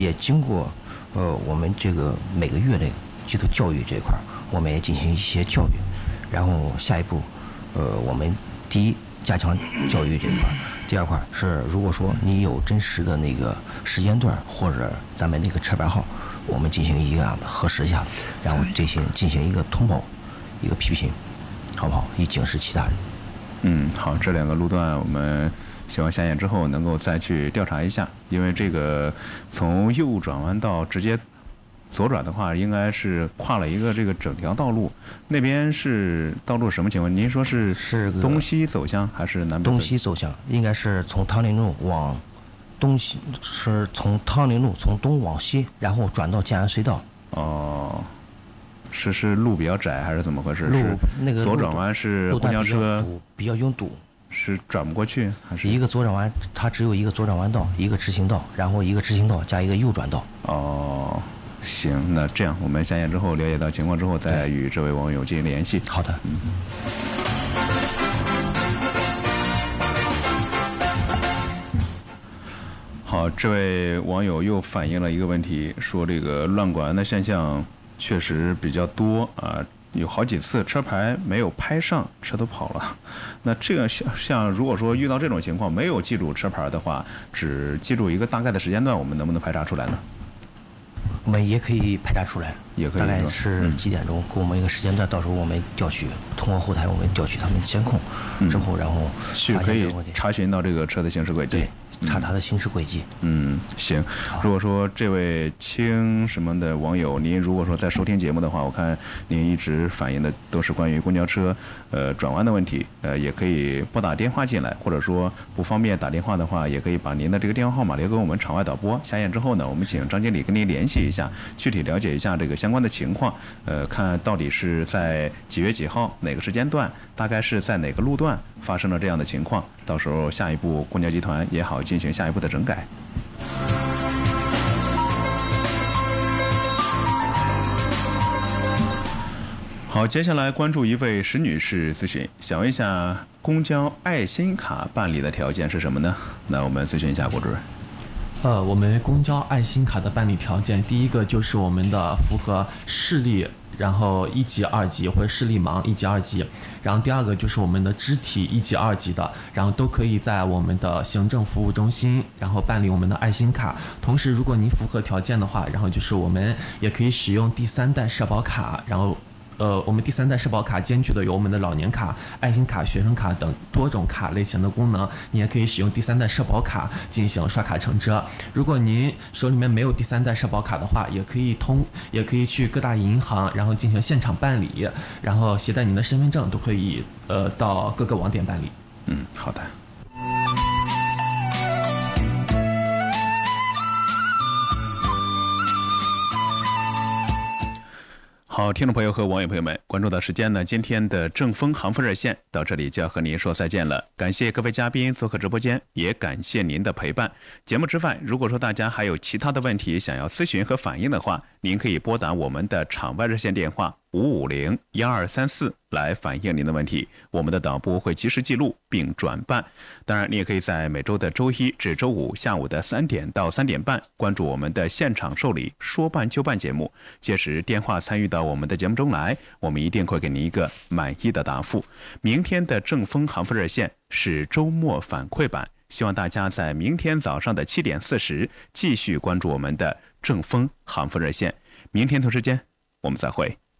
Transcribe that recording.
也经过我们这个每个月的季度教育这一块，我们也进行一些教育，然后下一步我们第一加强教育这一块，第二块是如果说你有真实的那个时间段或者咱们那个车牌号，我们进行一个核实一下，然后进行一个通报一个批评，好不好？以警示其他人。 好，这2个路段我们希望下线之后能够再去调查一下，因为这个从右转弯道直接左转的话，应该是跨了一个这个整条道路。那边是道路什么情况？您说是东西走向还是南北？ 东西走向，应该是从汤林路往东西，是从汤林路从东往西，然后转到建安隧道。 哦，是路比较窄还是怎么回事？ 路那个左转弯是公交车比较拥堵， 是转不过去还是？ 一个左转弯，它只有一个左转弯道，一个直行道，然后一个直行道加一个右转道。 哦，行，那这样我们下线之后了解到情况之后，再与这位网友进行联系。 好的。 好，这位网友又反映了一个问题，说这个乱拐弯的现象确实比较多啊，有好几次车牌没有拍上，车都跑了。那这个像如果说遇到这种情况没有记住车牌的话，只记住一个大概的时间段，我们能不能排查出来呢？ 我们也可以排查出来， 也可以， 大概是几点钟，给我们一个时间段，到时候我们调取，通过后台我们调取他们监控之后，然后是可以查询到这个车的行驶轨迹。 对。查他的行驶轨迹。 行。如果说这位清什么的网友，您如果说在收听节目的话，我看您一直反映的都是关于公交车转弯的问题，也可以拨打电话进来，或者说不方便打电话的话，也可以把您的这个电话号码留给我们场外导播。下线之后呢，我们请张经理跟您联系一下，具体了解一下这个相关的情况，看到底是在几月几号哪个时间段，大概是在哪个路段发生了这样的情况，到时候下一步公交集团也好进行下一步的整改。好，接下来关注一位石女士咨询，想问一下公交爱心卡办理的条件是什么呢？那我们咨询一下郭主任。 我们公交爱心卡的办理条件，第一个就是我们的符合视力，然后1级、2级或者视力盲1级、2级，然后第二个就是我们的肢体1级、2级的，然后都可以在我们的行政服务中心，然后办理我们的爱心卡。同时，如果您符合条件的话，然后就是我们也可以使用第3代社保卡，然后我们第3代社保卡兼具的有我们的老年卡、爱心卡、学生卡等多种卡类型的功能，你也可以使用第3代社保卡进行刷卡乘车。如果您手里面没有第3代社保卡的话，也可以去各大银行，然后进行现场办理，然后携带您的身份证都可以到各个网点办理。 好的。好，听众朋友和网友朋友们，关注到时间呢，今天的正风航风热线到这里就要和您说再见了。感谢各位嘉宾做客直播间，也感谢您的陪伴。节目之外，如果说大家还有其他的问题想要咨询和反映的话，您可以拨打我们的场外热线电话550-1234来反映您的问题，我们的导播会及时记录并转办。当然，你也可以在每周的周一至周五下午的3点到3点半关注我们的现场受理说办就办节目，届时电话参与到我们的节目中来，我们一定会给您一个满意的答复。明天的正风航风热线是周末反馈版，希望大家在明天早上的7点40继续关注我们的正风航风热线。明天同时间我们再会。